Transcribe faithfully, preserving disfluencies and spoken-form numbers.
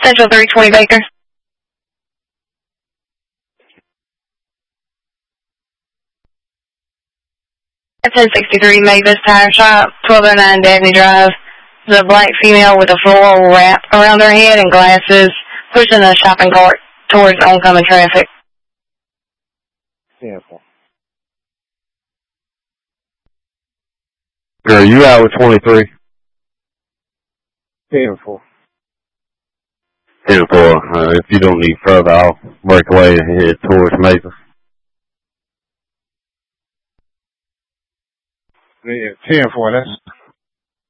Central three twenty Baker. ten sixty-three Mavis Tire Shop, twelve oh nine Dabney Drive. The black female with a floral wrap around her head and glasses pushing a shopping cart towards oncoming traffic. ten four. Girl, you out with twenty-three? ten four. ten four. Uh, if you don't need further, I'll break away and head towards Mavis. Yeah, ten four. That's